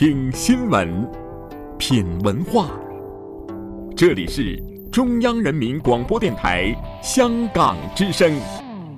听新闻，品文化。这里是中央人民广播电台香港之声。